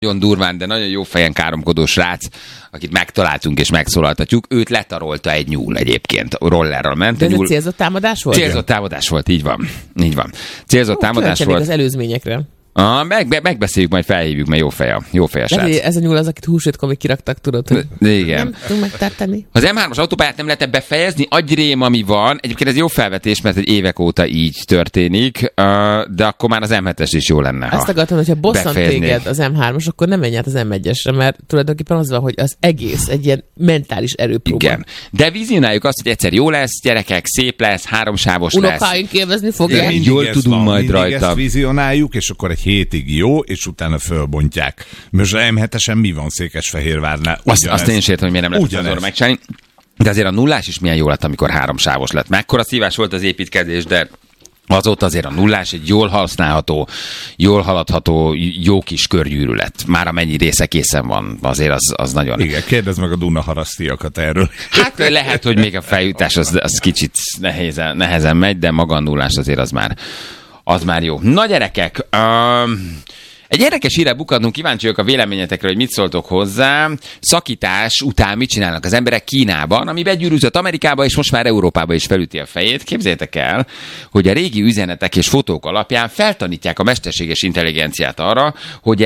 nagyon durván, de nagyon jó fejen káromkodó srác, akit megtaláltunk és megszólaltatjuk, őt letarolta egy nyúl egyébként. Rollerral ment. De ez egy célzott támadás volt? Célzott támadás volt, így van. Így van. Célzott támadás volt. Az előzményekre. Megbeszéljük, majd felhívjuk, mert jó feje srác. Ez a nyúl az, akit húsvétkor még kiraktak, tudod, hogy igen. nem tudunk megtartani. Az M3-as autópályát nem lehet befejezni, agyrém, ami van. Egyébként ez jó felvetés, mert egy évek óta így történik, de akkor már az M7-es is jó lenne. Azt akartam, hogyha bosszant téged az M3-as, akkor nem menj át az M1-esre, mert tulajdonképpen az van, hogy az egész egy ilyen mentális erőpróba. Igen. De vizionáljuk azt, hogy egyszer jó lesz, gyerekek, szép lesz, háromsávos lesz. Unokáink élvezni fogják. Jól tudunk majd rajta. Ezt vizionáljuk, és akkor egy hétig jó, és utána fölbontják. Most a M7-esen mi van Székesfehérvárnál? Azt én is értem, hogy miért nem lehet azonra megcsinálni. De azért a nullás is milyen jó lett, amikor háromsávos lett. Mekkora szívás volt az építkezés, de azóta azért a nullás egy jól használható, jól haladható, jó kis körgyűrű lett. Már amennyi része készen van, azért az nagyon... Igen, kérdezd meg a Dunaharasztiakat erről. Hát lehet, hogy még a feljutás az kicsit nehezen megy, de maga a nullás azért az már jó. Na gyerekek, egy érdekes hírre bukadnunk, kíváncsi vagyok a véleményetekre, hogy mit szóltok hozzá. Szakítás után mit csinálnak az emberek Kínában, ami begyűrűzött Amerikába, és most már Európába is felüti a fejét. Képzeljétek el, hogy a régi üzenetek és fotók alapján feltanítják a mesterséges intelligenciát arra, hogy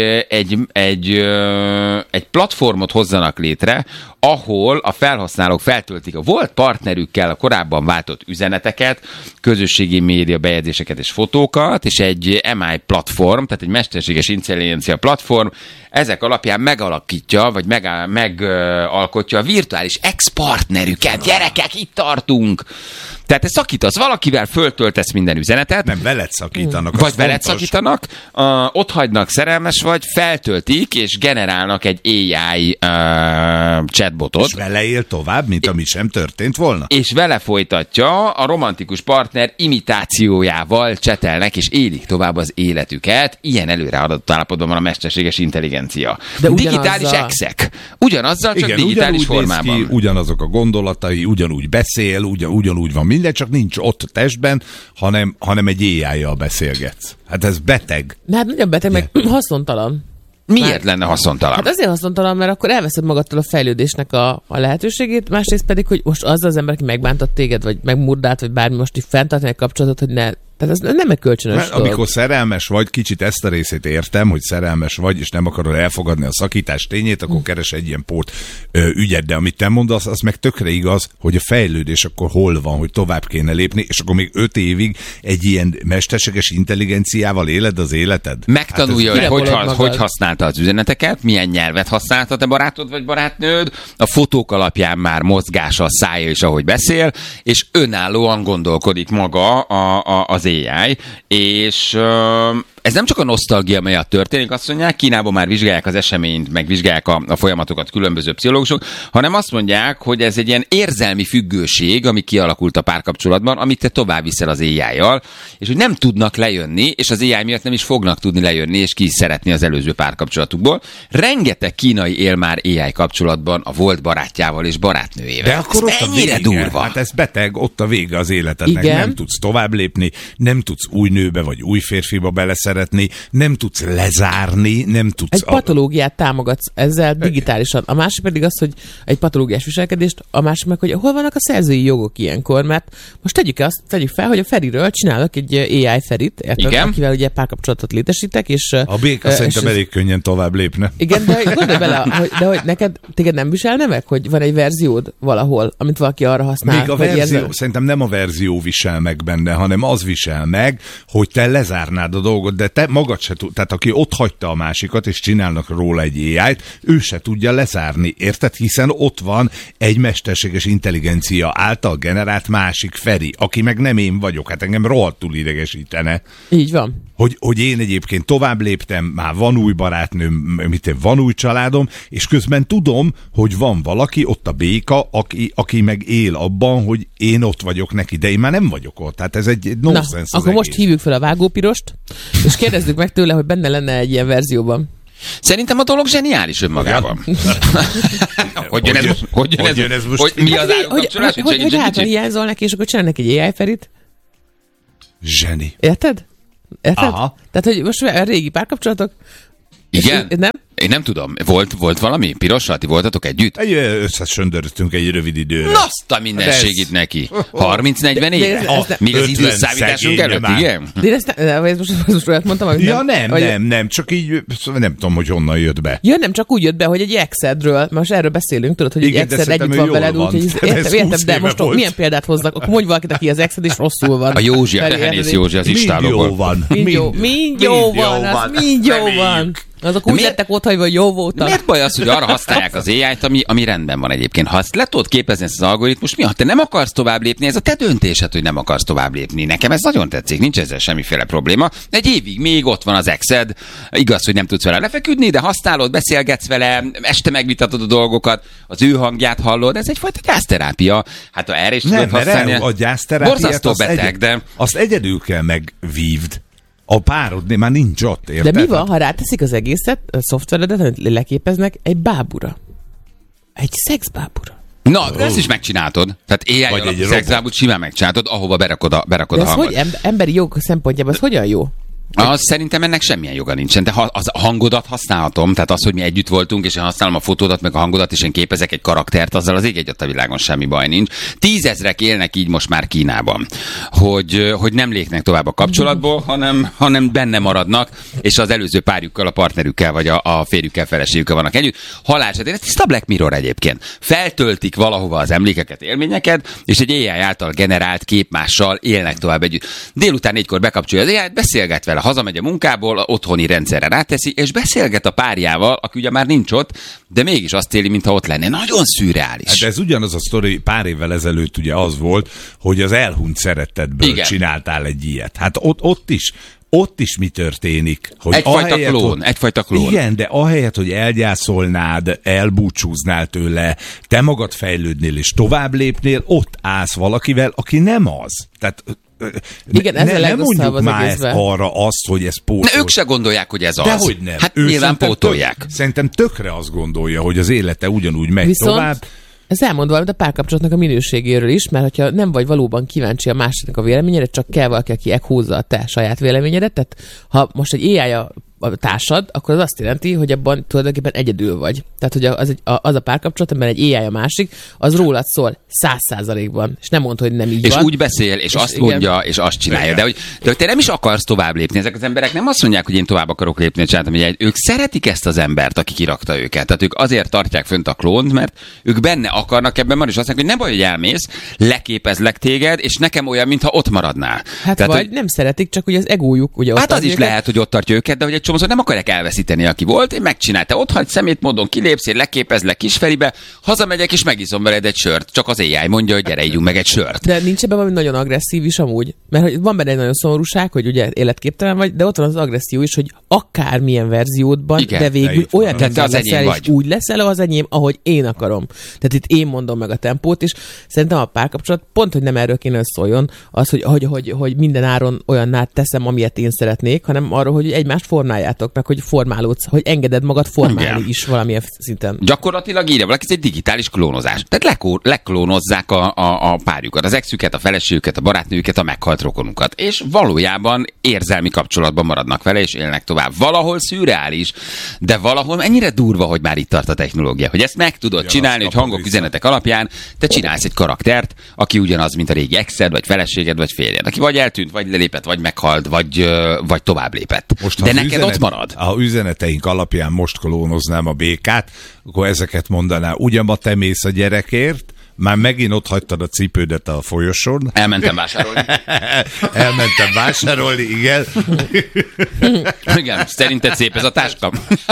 egy platformot hozzanak létre, ahol a felhasználók feltöltik a volt partnerükkel a korábban váltott üzeneteket, közösségi média bejegyzéseket és fotókat, és egy MI platform, tehát egy mesterséges intelligencia platform, ezek alapján megalakítja, vagy megalkotja a virtuális ex-partnerüket. Gyerekek, itt tartunk! Tehát te szakítasz valakivel, föltöltesz minden üzenetet. Nem, veled szakítanak. Vagy veled szakítanak, ott hagynak, szerelmes vagy, feltöltik, és generálnak egy AI chatbotot. És vele él tovább, mint ami sem történt volna. És vele folytatja, a romantikus partner imitációjával csetelnek, és élik tovább az életüket. Ilyen előreadott állapotban van a mesterséges intelligencia. De digitális exek. Ugyanazzal, csak igen, digitális formában. Ki, ugyanazok a gondolatai, ugyanúgy beszél, ugyanúgy van minden, csak nincs ott testben, hanem egy AI-jal beszélgetsz. Hát ez beteg. Hát nagyon beteg, meg haszontalan. Miért lenne haszontalan? Hát azért haszontalan, mert akkor elveszed magadtól a fejlődésnek a lehetőségét, másrészt pedig, hogy most az ember, aki megbántott téged, vagy megmurdált, vagy bármi, most így fenntartani a kapcsolatot, hogy ne... Tehát ez nem egy kölcsönös dolog. Amikor szerelmes vagy, kicsit ezt a részét értem, hogy szerelmes vagy, és nem akarod elfogadni a szakítás tényét, akkor keres egy ilyen pót ügyet, de amit te mondasz, az meg tökre igaz, hogy a fejlődés akkor hol van, hogy tovább kéne lépni, és akkor még 5 évig egy ilyen mesterséges intelligenciával éled az életed? Megtanulja, hát hogy használta az üzeneteket, milyen nyelvet használta te barátod vagy barátnőd, a fotók alapján már mozgása, a szája is, ahogy beszél, és önállóan gondolkodik maga az AI, és ez nem csak a nosztalgia miatt történik, azt mondják, Kínában már vizsgálják az eseményt, meg vizsgálják a folyamatokat különböző pszichológusok, hanem azt mondják, hogy ez egy ilyen érzelmi függőség, ami kialakult a párkapcsolatban, amit te tovább viszel az AI-jal, és hogy nem tudnak lejönni, és az AI miatt nem is fognak tudni lejönni, és ki is szeretni az előző párkapcsolatukból. Rengeteg kínai él már AI kapcsolatban a volt barátjával és barátnőjével. De akkor ez mennyire durva? Hát ez beteg, ott a vége az életednek. Igen. Nem tudsz tovább lépni, nem tudsz új nőbe vagy új férfiba beleszeretni, nem tudsz lezárni, nem tudsz... Egy patológiát támogatsz ezzel digitálisan. A másik pedig az, hogy egy patológiás viselkedést, a másik meg, hogy hol vannak a szerzői jogok ilyenkor, mert most tegyük fel, hogy a Feriről csinálok egy AI Ferit, érted, akivel ugye párkapcsolatot létesítek, és... A béka szerintem elég könnyen tovább lépne. Igen, de gondolj bele, hogy téged nem viselne meg, hogy van egy verziód valahol, amit valaki arra használ? Még a verzió, szerintem nem a verzió visel meg benne, hanem az visel meg, hogy te lezárnád a dolgot, de te magad se tud, tehát aki ott hagyta a másikat, és csinálnak róla egy AI-t, ő se tudja lezárni, érted? Hiszen ott van egy mesterséges intelligencia által generált másik Feri, aki meg nem én vagyok, hát engem rohadtul idegesítene. Így van. Hogy én egyébként tovább léptem, már van új barátnőm, van új családom, és közben tudom, hogy van valaki, ott a béka, aki meg él abban, hogy én ott vagyok neki, de én már nem vagyok ott. Tehát ez egy nonsens. Na, akkor most hívjuk fel a vágópirost, és kérdezzük meg tőle, hogy benne lenne egy ilyen verzióban. Szerintem a dolog zseniális önmagában. Hogy jön ez most? Hogy mi az állókapcsolás? Hogy hátra hiányzol neki, és akkor csinál neki egy AI Ferit? Zseni. Érted? Aha. Tehát, hogy most a régi párkapcsolatok, Igen? Nem? Én nem tudom. Volt valami? Pirosra? Ti voltatok együtt? Összesöndöröttünk egy rövid időre. Azt a mindenségit neki. 30-40 éve? Míg az 50 időszámításunk előtt, már. igen? De én ezt most olyat mondtam, amit Ja, nem, csak így nem tudom, hogy honnan jött be. Ja, nem, csak úgy jött be, hogy egy exedről, most erről beszélünk, tudod, hogy egy Igen, de exed szerintem együtt ő van veled, jól van. úgyhogy Ez 20 értem, de éve most volt. milyen példát hozzak, akkor mondj valakit, aki az exed és rosszul van. A Józsi, a Felé Tehenész érted? Józsi az Mind jó istálóból. van. Mind jó van, az mind jó van. Reméljük. Azok úgy Miért- lettek otthagyva, hogy jó voltak. Miért baj az, hogy arra használják az AI-t, ami rendben van egyébként? Ha ezt le tudod képezni, ezt az algoritmus, mi? Ha te nem akarsz tovább lépni, ez a te döntésed, hogy nem akarsz tovább lépni. Nekem ez nagyon tetszik, nincs ezzel semmiféle probléma. Egy évig még ott van az exed, igaz, hogy nem tudsz vele lefeküdni, de használod, beszélgetsz vele, este megvitatod a dolgokat, az ő hangját hallod, ez egyfajta gyászterápia. Hát ha erre is tudod Nem, mert használni. a gyászterápiát Borzasztó beteg, de... azt egyedül kell megvívd. A párodnél már nincs ott, De érted? mi van, ha ráteszik az egészet, a szoftveredet, amit leképeznek egy bábura? Egy szexbábura. Na, ezt is megcsináltod. Tehát AI Vagy alapú egy szexábút simán megcsináltod, ahova berakod a De ez hangot. hogy emberi jog szempontjából, ez hogyan jó? Az szerintem ennek semmilyen joga nincsen. De ha az a hangodat használhatom, tehát az, hogy mi együtt voltunk, és én használom a fotódat, meg a hangodat, és én képezek egy karaktert, azzal az ég egyet a világon semmi baj nincs. 10 000 élnek így most már Kínában, hogy nem lépnek tovább a kapcsolatból, hanem benne maradnak, és az előző párjukkal, a partnerükkel, vagy a férjükkel, feleségükkel vannak együtt. Halálcsetén, ez tiszta Black Mirror egyébként. Feltöltik valahova az emlékeket, élményeket, és egy AI által generált képmással élnek tovább együtt. Délután 4-kor bekapcsolja az AI-t, beszélget vele, hazamegy a munkából, otthoni rendszerre ráteszi, és beszélget a párjával, aki ugye már nincs ott, de mégis azt éli, mintha ott lenne. Nagyon szürreális. Hát ez ugyanaz a sztori, pár évvel ezelőtt ugye az volt, hogy az elhunyt szeretetből Igen. csináltál egy ilyet. Hát ott is mi történik? Hogy Egyfajta klón. Igen, de ahelyett, hogy elgyászolnád, elbúcsúznál tőle, te magad fejlődnél és tovább lépnél, ott állsz valakivel, aki nem az. Tehát Igen, ez a nem legrosszabb mondjuk az már egészben. arra azt, hogy ez pótol. De ők se gondolják, hogy ez az. Dehogy nem. Hát Ő nyilván szerintem pótolják. Szerintem tökre azt gondolja, hogy az élete ugyanúgy megy Viszont tovább. ez elmond valamit a párkapcsolatnak a minőségéről is, mert hogyha nem vagy valóban kíváncsi a másiknak a véleményére, csak kell valaki, aki húzza a te saját véleményedet, tehát ha most egy AI a társad, akkor az azt jelenti, hogy abban tulajdonképpen egyedül vagy. Tehát, hogy az a párkapcsolat, amiben egy AI a másik, az rólad szól 100%-ban, és nem mondta, hogy nem így És van. úgy beszél, és azt igen. mondja, és azt csinálja. Igen. De hogy te nem is akarsz tovább lépni. Ezek az emberek nem azt mondják, hogy én tovább akarok lépni, csináltam, hogy ők szeretik ezt az embert, aki kirakta őket. Tehát ők azért tartják fönt a klónt, mert ők benne akarnak ebben maradni, és azt mondják, hogy nem baj, hogy elmész, leképezlek téged, és nekem olyan, mintha ott maradnál. Hát Tehát, vagy hogy, nem szeretik, csak ugye az egójuk ugye ott hát az is őket. lehet, hogy ott tartja őket, de hogy egy csomószor nem akarják elveszíteni, aki volt, én megcsinálta. Ott hagy szemét módon kilépsz, én leképezlek Kisferibe, hazamegyek és megiszom veled egy sört. Csak az AI mondja, hogy gyere, ígyunk meg egy sört. De nincs ebben valami nagyon agresszív is amúgy? Mert hogy van benne egy nagyon szomorúság, hogy ugye életképtelen vagy, de ott van az agresszió is, hogy akármilyen verziódban, Igen, de de végül itt van. olyan Tehát te ember az enyém leszel, és vagy. úgy leszel az enyém, ahogy én akarom. Tehát itt én mondom meg a tempót, és szerintem a párkapcsolat pont, hogy nem erről kéne szóljon, az, hogy minden áron olyanná teszem, amilyet én szeretnék, hanem arról, hogy egymást formáljátok, meg hogy formálódsz, hogy engeded magad formálni Igen. is valamilyen szinten. Gyakorlatilag írja valaki, ez egy digitális klónozás. Tehát leklónozzák a párjukat, az exüket, a feleségüket, a barátnőjüket, a meghalt rokonukat. És valójában érzelmi kapcsolatban maradnak vele, és élnek tovább. Valahol szürreális, de valahol ennyire durva, hogy már itt tart a technológia, hogy ezt meg tudod csinálni, hogy hangok, üzenetek alapján te csinálsz egy karaktert, aki ugyanaz, mint a régi exed, vagy feleséged, vagy férjed, aki vagy eltűnt, vagy lelépett, vagy meghalt, vagy tovább lépett. Most, de ha neked ott marad. Ha üzeneteink alapján most klónoznám a békát, akkor ezeket mondaná. Ugye ma te mész a gyerekért, már megint ott hagytad a cipődet a folyosón. Elmentem vásárolni. Elmentem vásárolni, igen. Igen, szerinted szép ez a táska?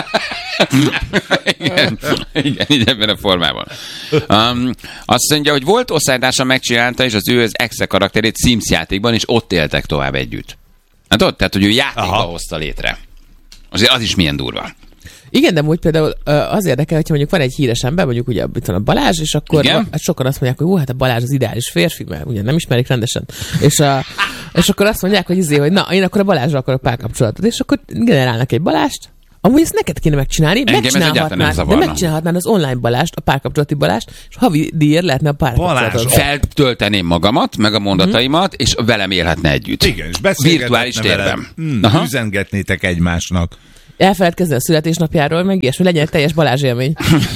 igen, így ebben a formában. Azt mondja, hogy volt osztálytársa megcsinálta, és az exe karakterét Sims játékban, és ott éltek tovább együtt. Hát ott, tehát, hogy ő játékba hozta létre. Azért az is milyen durva. Igen, de úgy például az érdekel, hogyha mondjuk van egy híres ember, mondjuk ugye itt van a Balázs, és akkor hát sokan azt mondják, hogy hát a Balázs az ideális férfi, mert ugye nem ismerik rendesen. És akkor azt mondják, hogy na, én akkor a Balázsra akarok párkapcsolatot, és akkor generálnak egy Balást. Amúgy ezt neked kéne megcsinálni, megcsinálhatnád az online Balást, a párkapcsolati Balást, és havi díjért lehetne a párkapcsolatot. Feltölteném magamat, meg a mondataimat, és velem élhetne együtt. Igen, és beszélgethetne virtuális térben. Üzengetnétek egymásnak. elfeledkezni a születésnapjáról, meg ilyesmi, legyen egy teljes Balázs élmény.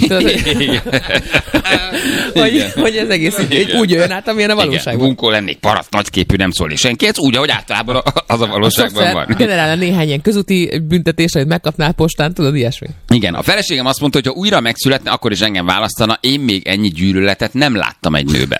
hogy ez egész úgy jön át, amilyen a valóságban. Bunkó lennék, paraszt, nagyképű, nem szólni senki, ez úgy, ahogy általában az a valóságban van. Generálna néhány ilyen közúti büntetés, amit megkapnál postán, tudod, ilyesmi. Igen, a feleségem azt mondta, hogy ha újra megszületne, akkor is engem választana, én még ennyi gyűlöletet nem láttam egy nőben.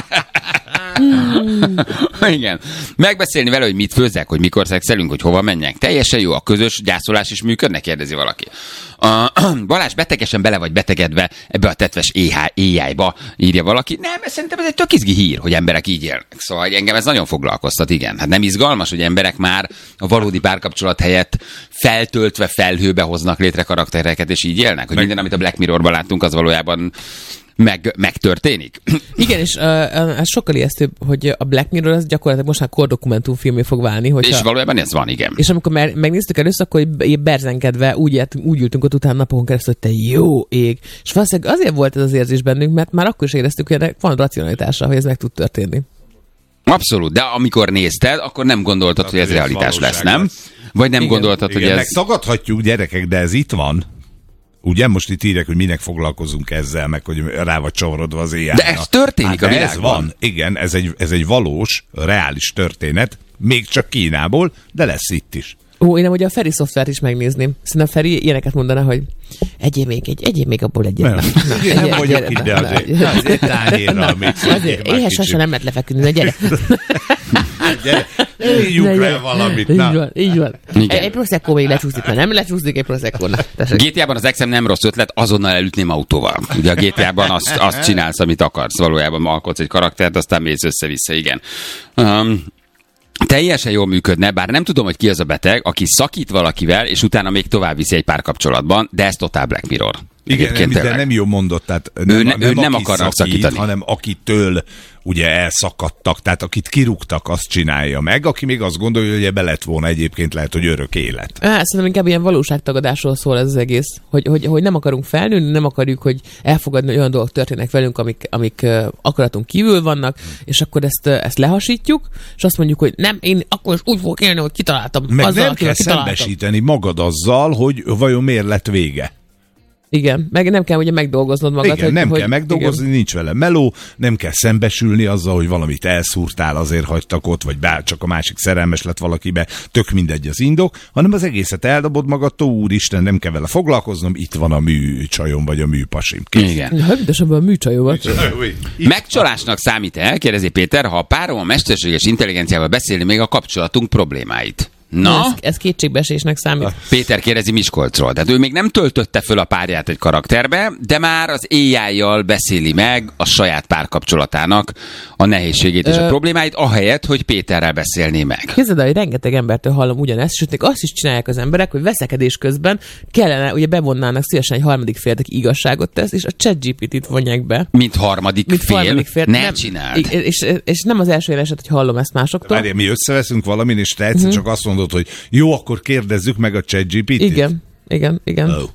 Igen. Megbeszélni vele, hogy mit főzzek, hogy mikor szexelünk, hogy hova menjek. Teljesen jó, a közös gyászolás is működne, kérdezi valaki. Balázs, betegesen bele vagy betegedve ebbe a tetves éjjájba, írja valaki. Nem, szerintem ez egy tök izgi hír, hogy emberek így élnek. Szóval engem ez nagyon foglalkoztat, igen. Hát nem izgalmas, hogy emberek már a valódi párkapcsolat helyett feltöltve felhőbe hoznak létre karaktereket, és így élnek? Hogy minden, amit a Black Mirrorban láttunk, az valójában megtörténik. Igen, és ez sokkal ijesztőbb, hogy a Black Mirror az gyakorlatilag most már kordokumentumfilmé fog válni. Hogyha... És valójában ez van, igen. És amikor megnéztük először, akkor berzenkedve úgy ültünk ott utána napokon keresztül, hogy te jó ég. És valószínűleg azért volt ez az érzés bennünk, mert már akkor is éreztük, hogy ennek van racionalitása, hogy ez meg tud történni. Abszolút, de amikor nézted, akkor nem gondoltad, hogy ez realitás lesz, nem? Vagy nem gondoltad, hogy ez... Megtagadhatjuk, gyerekek, de ez itt van. Ugye most itt írják, hogy minek foglalkozunk ezzel, meg hogy rá vagy csavarodva az éjjel. De ez történik a világban. Ez van, igen, ez egy valós, reális történet, még csak Kínából, de lesz itt is. Én nem, hogy a Feri szoftvert is megnézném. Szerintem Feri ilyeneket mondana, hogy egyél még abból egyet. Nem vagyok ide azért tányérral még. Azért éhes lassan nem lehet lefeküdni, na gyere. Gyere, ígyunk le valamit. Így van. Egy Prosecco még lecsúszik, mert nem lecsúszik egy Prosecco. GTA-ban az exem nem rossz ötlet, azonnal elütném autóval. Ugye a GTA-ban azt csinálsz, amit akarsz. Valójában alkotsz egy karaktert, aztán mész össze-vissza, igen. Teljesen jól működne, bár nem tudom, hogy ki az a beteg, aki szakít valakivel, és utána még tovább viszi egy párkapcsolatban, de ez totál Black Mirror. Igen, de nem jó mondott, tehát nem akarnak szakítani, hanem akitől ugye elszakadtak, tehát akit kirúgtak, azt csinálja meg, aki még azt gondolja, hogy ebbe lett volna egyébként lehet, hogy örök élet. Szerintem inkább ilyen valóságtagadásról szól ez az egész, hogy nem akarunk felnőni, nem akarjuk, hogy elfogadni, hogy olyan dolgok történnek velünk, amik akaratunk kívül vannak, és akkor ezt lehasítjuk, és azt mondjuk, hogy nem, én akkor is úgy fogok élni, hogy kitaláltam. Meg azzal, nem kell szembesíteni magad azzal, hogy vajon miért lett vége. Igen, meg nem kell ugye megdolgoznod magad. Igen, nem kell megdolgozni, igen. Nincs vele meló, nem kell szembesülni azzal, hogy valamit elszúrtál, azért hagytak ott, vagy csak a másik szerelmes lett valakibe, tök mindegy az indok, hanem az egészet eldobod magadtól, úristen, nem kell vele foglalkoznom, itt van a műcsajom, vagy a műpasim. Kész. Igen. Hölgyesebben a műcsajomat. Megcsalásnak számít-e, kérdezi Péter, ha a párom a mesterséges intelligenciával beszélni még a kapcsolatunk problémáit? Na? Ez kétségbeesésnek számít. Péter kérdezi Miskolcról. Tehát ő még nem töltötte föl a párját egy karakterbe, de már az AI-jal beszéli meg a saját párkapcsolatának a nehézségét és a problémáit, ahelyett, hogy Péterrel beszélné meg. Képzeld el, hogy rengeteg embertől hallom ugyanezt, sőt, még azt is csinálják az emberek, hogy veszekedés közben kellene, ugye bevonnának szívesen egy harmadik félt, aki igazságot tesz, és a ChatGPT-t vonják be. Mint harmadik fél? Nem csináld. És nem az első eset, hogy hallom ezt másoktól. Várjál, mi összeveszünk valamin, és te egyszer csak azt mondod, hogy jó, akkor kérdezzük meg a ChatGPT-t. Igen. Oh.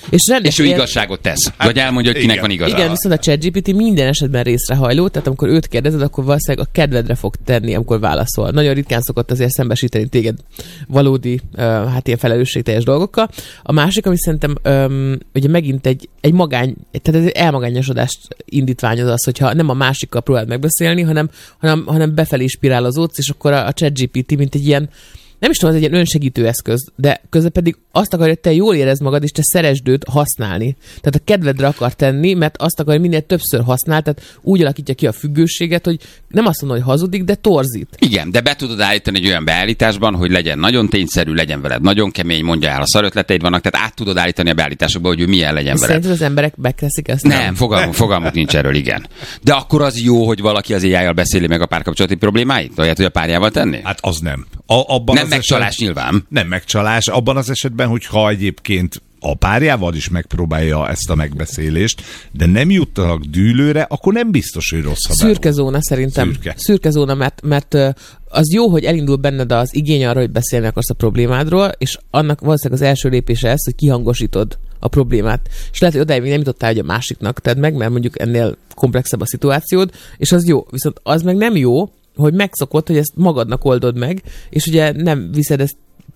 És ő igazságot tesz. Vagy elmondja, hogy kinek van igaza. Igen, viszont a ChatGPT minden esetben részrehajló, tehát amikor őt kérdezed, akkor valószínűleg a kedvedre fog tenni, amikor válaszol. Nagyon ritkán szokott azért szembesíteni téged valódi, ilyen felelősségteljes dolgokkal. A másik, ami szerintem ugye megint egy magány, tehát egy elmagányosodást indítványoz az, hogyha nem a másikkal próbáld megbeszélni, hanem befelé spirálozódsz, és akkor a ChatGPT mint egy ilyen, nem is tudom, ez egy ilyen önsegítő eszköz, de közben pedig azt akarja, hogy te jól érezd magad, és te szeresd őt használni. Tehát a kedvedre akar tenni, mert azt akarja, hogy minél többször használ, tehát úgy alakítja ki a függőséget, hogy nem azt mondom, hogy hazudik, de torzít. Igen, de be tudod állítani egy olyan beállításban, hogy legyen nagyon tényszerű, legyen veled nagyon kemény, mondja el, a szarötleteid vannak, tehát át tudod állítani a beállításokba, hogy ő milyen legyen veled. Szerinted az emberek bekreszik ezt? Nem, fogalmuk nincs erről, igen. De akkor az jó, hogy valaki az AI-jal beszéli meg a párkapcsolati problémáit? Olyat, hogy a párjával tenni? Hát az nem. Nem megcsalás nyilván. Nem megcsalás. Abban az esetben, hogyha egyébként a párjával is megpróbálja ezt a megbeszélést, de nem juttanak dűlőre, akkor nem biztos, hogy rossz. Szürke zóna szerintem. Szürke zóna, mert az jó, hogy elindul benned az igény arra, hogy beszélni akarsz a problémádról, és annak valószínűleg az első lépése ez, hogy kihangosítod a problémát. És lehet, hogy odáig még nem jutottál, hogy a másiknak tedd meg, mert mondjuk ennél komplexebb a szituációd, és az jó. Viszont az meg nem jó, hogy megszokod, hogy ezt magadnak oldod meg, és ugye nem viszed ezt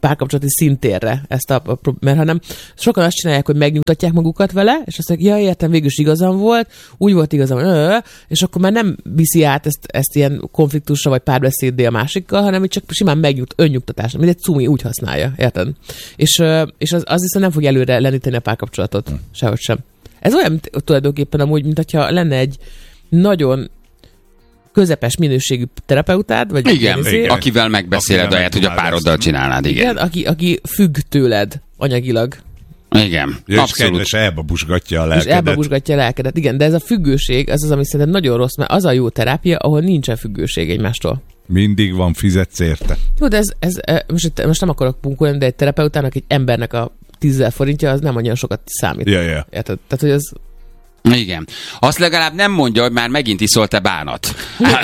párkapcsolati szintérre mert hanem sokan azt csinálják, hogy megnyugtatják magukat vele, és azt mondják, értem, végül is igazam volt, úgy volt igazam, és akkor már nem viszi át ezt ilyen konfliktusra vagy párbeszéddé a másikkal, hanem csak simán önnyugtatás, mint egy cumi, úgy használja, érted? És az viszont nem fog előre lendíteni a párkapcsolatot, sehogy sem. Ez olyan tulajdonképpen amúgy, mint hogyha lenne egy nagyon közepes minőségű terapeutád, vagy igen, akivel megbeszéled ahelyett, hogy a pároddal csinálnád, igen. Aki függ tőled anyagilag. Igen, ja, abszolút. És elbabusgatja a lelkedet. És elbabusgatja a lelkedet, igen, de ez a függőség, az, ami szerintem nagyon rossz, mert az a jó terápia, ahol nincsen függőség egymástól. Mindig van, fizetsz érte. Jó, de most nem akarok punkolni, de egy terapeutának, egy embernek a 10 000 forintja, az nem olyan sokat számít. Ja. Érted? Tehát, hogy az... Igen. Azt legalább nem mondja, hogy már megint iszol-e bánat.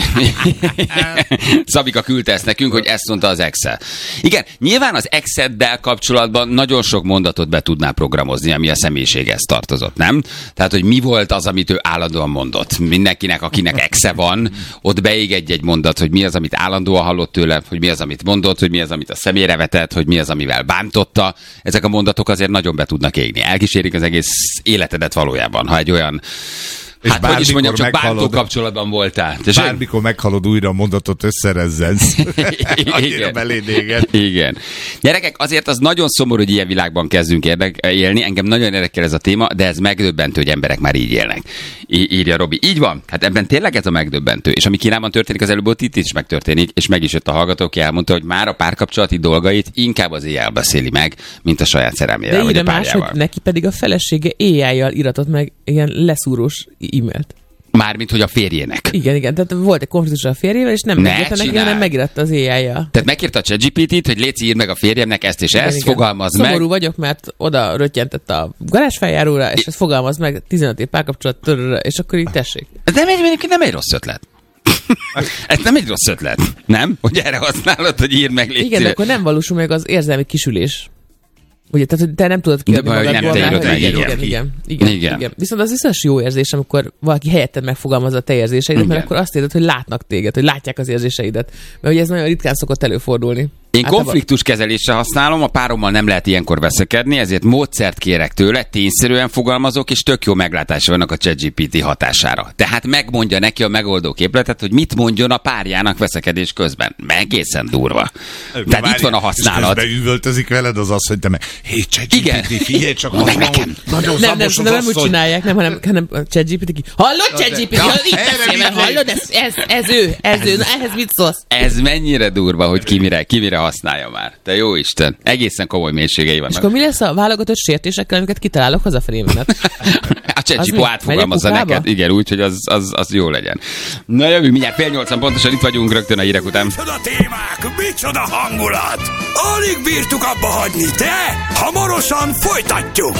Szabika küldte ezt nekünk, hogy ezt mondta az Excel. Igen, nyilván az Exceddel kapcsolatban nagyon sok mondatot be tudná programozni, ami a személyiséghez tartozott, nem? Tehát, hogy mi volt az, amit ő állandóan mondott. Mindenkinek, akinek Excel van, ott beég egy mondat, hogy mi az, amit állandóan hallott tőle, hogy mi az, amit mondott, hogy mi az, amit a személyre vetett, hogy mi az, amivel bántotta. Ezek a mondatok azért nagyon be tudnak égni. Elkísérik az egész életedet valójában, ha egy olyan hát hogy is mondjam, csak bántó kapcsolatban voltál. Bármikor meghalod újra a mondatot, összerezzensz. Annyira beléd éget. Igen. Gyerekek, azért az nagyon szomorú, hogy ilyen világban kezdünk élni. Engem nagyon érdekel ez a téma, de ez megdöbbentő, hogy emberek már így élnek. Írja Robi. Így van. Hát ebben tényleg ez a megdöbbentő. És ami Kínában történik, az előbb ott itt is megtörténik, és meg is jött a hallgató, aki elmondta, hogy már a párkapcsolati dolgait inkább az éjjel beszéli meg, mint a saját szerelmével, vagy a párjával. Hogy neki pedig a felesége éjjel iratott meg ilyen leszúrós e-mailt. Mármint, hogy a férjének. Igen, tehát volt egy konfliktus a férjével, és nem megírta neki, hanem megiratta az éjjel. Tehát megírta a ChatGPT-t, hogy léci, írd meg a férjemnek ezt és ezt, fogalmazd meg. Szomorú vagyok, mert oda röttyentett a garázsfeljáróra, és ezt fogalmazd meg, 15 év párkapcsolat, és akkor így tessék. De nem egy rossz ötlet. Ez nem egy rossz ötlet, nem? Hogy erre használod, hogy írd meg, léci. Igen, de akkor nem valósul meg az érzelmi kisülés. Ugye, tehát, hogy te nem tudod kiadni magadból. Igen. Viszont az viszont jó érzés, amikor valaki helyetted megfogalmazza a te érzéseidet, mert akkor azt érzed, hogy látnak téged, hogy látják az érzéseidet. Mert ugye ez nagyon ritkán szokott előfordulni. Én konfliktuskezelésre használom, a párommal nem lehet ilyenkor veszekedni, ezért módszert kérek tőle, tényszerűen fogalmazok, és tök jó meglátása vannak a ChatGPT hatására. Tehát megmondja neki a megoldó képletet, hogy mit mondjon a párjának veszekedés közben. Egészen durva. Tehát itt van a használat. És beüvöltözik veled az, hogy te meg, hé, ChatGPT, figyelj csak, az nekem. Nem úgy csinálják, hanem a ChatGPT hallod, ChatGPT, hallod, ez ő, na ehhez mit szólsz? Ez mennyire durva, hogy ki mire használja már. Te jó Isten. Egészen komoly mélységei vannak. És akkor mi lesz a válogatott sértésekkel, amiket kitalálok hazafelé menet? A ChatGPT átfogalmazza neked. Igen, úgy, hogy az jó legyen. Na jövő, mindjárt 7:30 pontosan itt vagyunk rögtön a hírek után. Micsoda témák, micsoda hangulat! Alig bírtuk abba hagyni, de hamarosan folytatjuk!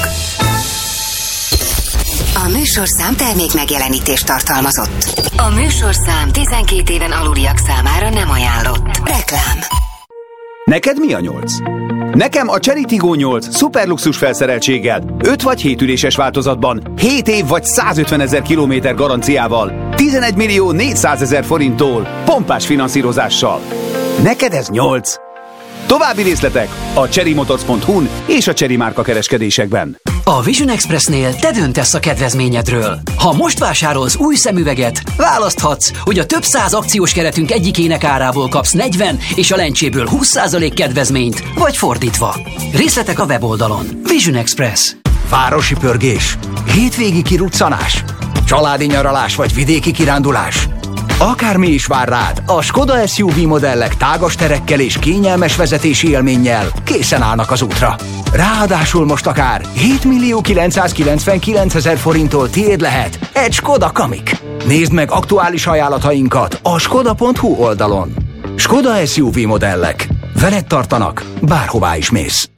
A műsorszám termék megjelenítést tartalmazott. A műsorszám 12 éven aluliak számára nem ajánlott. Reklám. Neked mi a 8? Nekem a Chery Tiggo 8 szuperluxus felszereltséggel, 5 vagy 7 üléses változatban, 7 év vagy 150 000 kilométer garanciával, 11 millió 400 000 forinttól, pompás finanszírozással. Neked ez 8? További részletek a cherrymotors.hu-n és a Chery márka kereskedésekben. A Vision Expressnél te döntesz a kedvezményedről. Ha most vásárolsz új szemüveget, választhatsz, hogy a több száz akciós keretünk egyikének árából kapsz 40 és a lencséből 20% kedvezményt, vagy fordítva. Részletek a weboldalon. Vision Express. Városi pörgés, hétvégi kiruccanás, családi nyaralás vagy vidéki kirándulás. Akármi is vár rád, a Skoda SUV modellek tágas terekkel és kényelmes vezetési élménnyel készen állnak az útra. Ráadásul most akár 7 millió 999 000 forinttól tiéd lehet egy Skoda Kamiq. Nézd meg aktuális ajánlatainkat a skoda.hu oldalon. Skoda SUV modellek. Veled tartanak, bárhová is mész.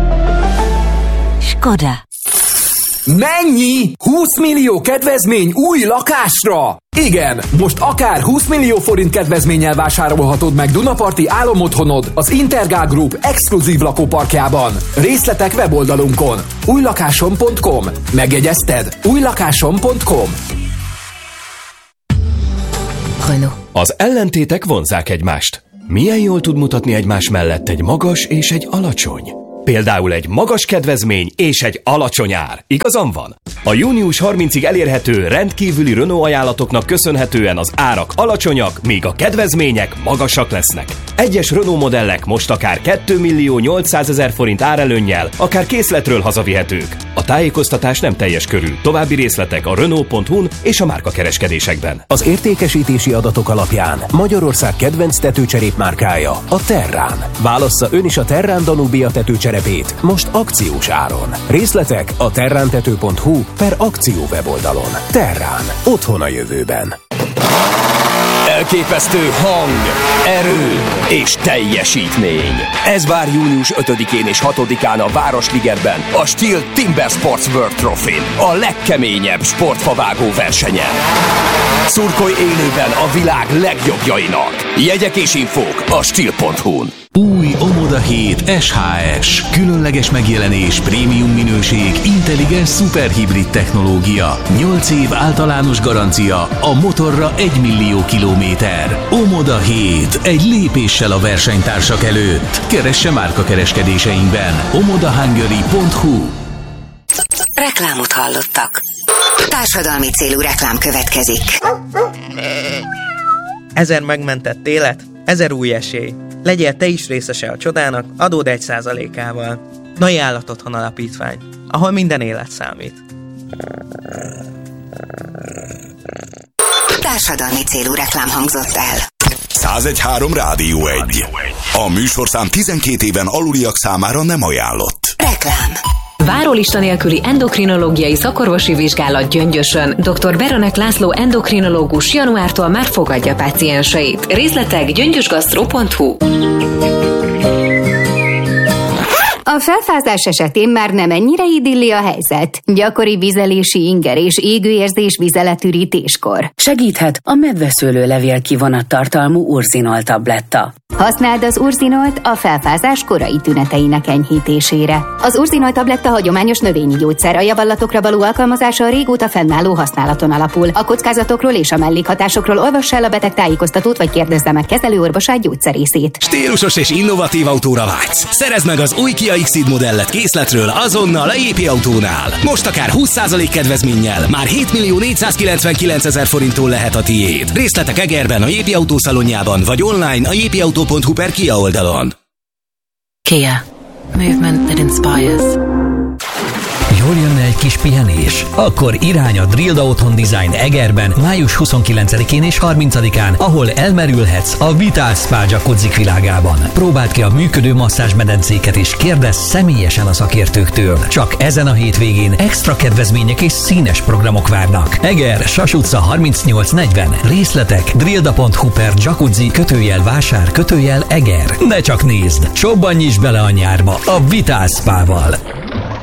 Skoda. Mennyi? 20 millió kedvezmény új lakásra? Igen, most akár 20 millió forint kedvezménnyel vásárolhatod meg Dunaparti álomotthonod az Intergál Group exkluzív lakóparkjában. Részletek weboldalunkon. újlakásom.com. Megjegyezted? újlakásom.com. Renault. Az ellentétek vonzzák egymást. Milyen jól tud mutatni egymás mellett egy magas és egy alacsony? Például egy magas kedvezmény és egy alacsony ár. Igazam van? A június 30-ig elérhető rendkívüli Renault ajánlatoknak köszönhetően az árak alacsonyak, míg a kedvezmények magasak lesznek. Egyes Renault modellek most akár 2.800.000 forint árelőnnyel, akár készletről hazavihetők. A tájékoztatás nem teljes körű. További részletek a Renault.hu-n és a márkakereskedésekben. Az értékesítési adatok alapján Magyarország kedvenc tetőcserépmárkája a Terrán. Válassza ön is a Terrán Danubia tetőcserepét most akciós áron. Részletek a terrántető.hu/akció weboldalon. Terrán. Otthon a jövőben. Elképesztő hang, erő és teljesítmény. Ez vár június 5-én és 6-án a Városligetben, a Steel Timber Sports World Trophy-n, a legkeményebb sportfavágó versenyen. Szurkolj élőben a világ legjobbjainak. Jegyek és infók a Steel.hu-n. Új Omoda 7 SHS. Különleges megjelenés, prémium minőség, intelligens szuperhibrid technológia. 8 év általános garancia, a motorra 1 millió kilométer. Omoda 7. Egy lépéssel a versenytársak előtt. Keresse márkakereskedéseinkben. omodahungary.hu. Reklámot hallottak. Társadalmi célú reklám következik. 1000 megmentett élet, 1000 új esély. Legyél te is részese a csodának, adód 1%-ával. Nai Állatotthon Alapítvány, ahol minden élet számít. Társadalmi célú reklám hangzott el. 101.3 Rádió 1. A műsorszám 12 éven aluliak számára nem ajánlott. Reklám. Várólista nélküli endokrinológiai szakorvosi vizsgálat Gyöngyösön. Dr. Beronek László endokrinológus januártól már fogadja pácienseit. Részletek gyöngyösgasztro.hu. A felfázás esetén már nem ennyire idilli a helyzet. Gyakori vizelési inger és égőérzés vizeletürítéskor. Segíthet a medveszőlőlevél kivonat tartalmú Urzinol tabletta. Használd az Urzinolt a felfázás korai tüneteinek enyhítésére. Az Urzinol tabletta hagyományos növényi gyógyszer, a javallatokra való alkalmazása a régóta fennálló használaton alapul. A kockázatokról és a mellékhatásokról olvass el a beteg tájékoztatót, vagy kérdezze meg kezelőorvosát, gyógyszerészét. Stílusos és innovatív autóra vágysz? Szerezd meg az új Kia Xceed modellet készletről azonnal a JP Autónál. Most akár 20% kedvezménnyel, már 7.499.000 forinttól lehet a tiéd. Részletek Egerben, a JP Autó szalonjában, vagy online a jpauto.hu/Kia oldalon. Kia. Movement that inspires. Jól jönne egy kis pihenés? Akkor irány a Drilda Otthon Design Egerben május 29-én és 30-án, ahol elmerülhetsz a Vitál Spa jacuzzik világában. Próbáld ki a működő masszázsmedencéket és kérdezz személyesen a szakértőktől. Csak ezen a hétvégén extra kedvezmények és színes programok várnak. Eger, Sas utca 3840. Részletek drilda.hu/jacuzzi_vásár_Eger. De csak nézd, csobbanj is bele a nyárba a Vitál Spa-val.